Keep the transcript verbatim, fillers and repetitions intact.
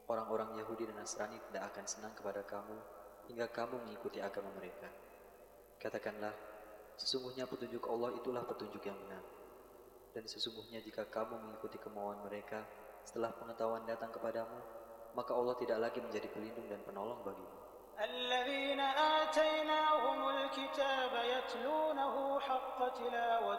orang-orang Yahudi dan Nasrani tidak akan senang kepada kamu hingga kamu mengikuti agama mereka. Katakanlah, sesungguhnya petunjuk Allah itulah petunjuk yang benar. Dan sesungguhnya jika kamu mengikuti kemauan mereka setelah pengetahuan datang kepadamu, maka Allah tidak lagi menjadi pelindung dan penolong bagimu. الذين آتيناهم الكتاب يتلونه حق تلاوته